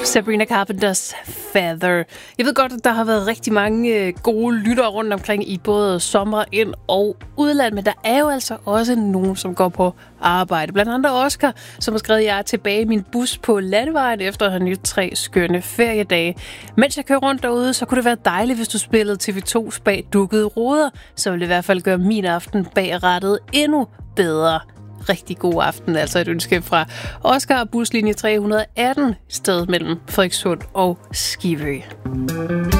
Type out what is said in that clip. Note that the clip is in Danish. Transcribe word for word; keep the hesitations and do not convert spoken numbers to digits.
Sabrina Carpenters Feather. Jeg ved godt, at der har været rigtig mange gode lyttere rundt omkring i både sommer, ind- og udland, men der er jo altså også nogen, som går på arbejde. Blandt andet Oscar, som har skrevet, at jeg er tilbage i min bus på landevejen efter at have nyt tre skønne feriedage. Mens jeg kører rundt derude, så kunne det være dejligt, hvis du spillede T V to's Bag dukkede ruder. Så ville det i hvert fald gøre min aften bag rattet endnu bedre. Rigtig god aften, altså et ønske fra Oscar og buslinje tre hundrede og atten, sted mellem Frederikssund og Skivø.